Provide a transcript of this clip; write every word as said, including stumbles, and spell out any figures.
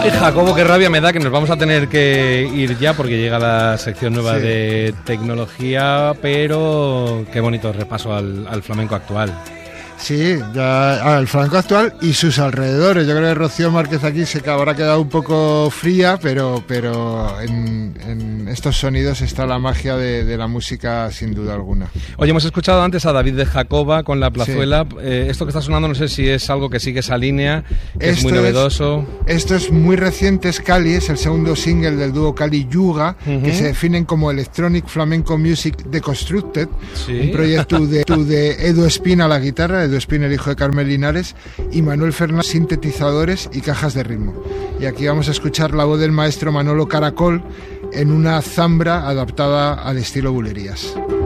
Jacobo, qué rabia me da que nos vamos a tener que ir ya porque llega la sección nueva sí. de tecnología, pero qué bonito repaso al, al flamenco actual. Sí, ya al flamenco actual y sus alrededores. Yo creo que Rocío Márquez aquí se habrá quedado un poco fría, pero, pero en, en estos sonidos está la magia de, de la música sin duda alguna. Oye, hemos escuchado antes a David de Jacoba con La Plazuela. Sí. Eh, esto que está sonando no sé si es algo que sigue esa línea, que es muy novedoso. Es, esto es muy reciente, es Cali, es el segundo single del dúo Cali Yuga, uh-huh. que se definen como Electronic Flamenco Music Deconstructed, sí. un proyecto de, de Edu Espina a la guitarra, Edu Espina, el hijo de Carmen Linares, y Manuel Fernández, sintetizadores y cajas de ritmo. Y aquí vamos a escuchar la voz del maestro Manolo Caracol en una zambra adaptada al estilo bulerías.